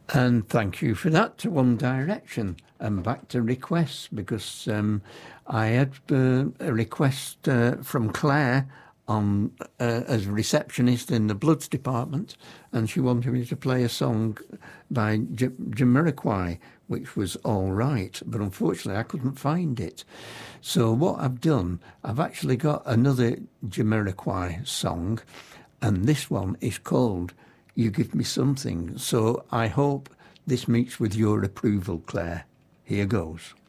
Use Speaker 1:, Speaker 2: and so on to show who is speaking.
Speaker 1: And thank you for that to One Direction. And back to requests, because I had a request from Claire on as a receptionist in the Bloods department, and she wanted me to play a song by Jamiroquai, which was All Right, but unfortunately I couldn't find it. So what I've done, I've actually got another Jamiroquai song, and this one is called You Give Me Something. So I hope this meets with your approval, Claire. Here goes.